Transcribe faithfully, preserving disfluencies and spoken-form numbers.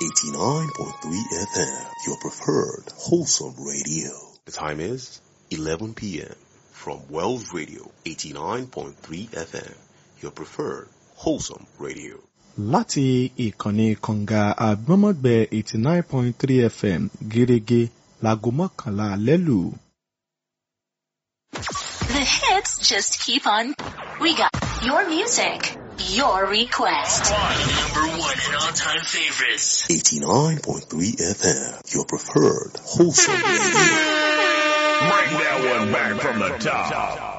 eighty-nine point three F M, your preferred wholesome radio. The time is eleven p.m. from Wells Radio, eighty-nine point three F M, your preferred wholesome radio. Láti ìkànnì kànga àgbọ́mọ̀gbẹ́ eighty-nine point three F M gẹ́gẹ́ láago mọ́kànlá lẹ́lù. The hits just keep on. We got your music, your request. Number one and all-time favorites. eighty-nine point three F M, your preferred wholesome radio. Bring that one back from the top.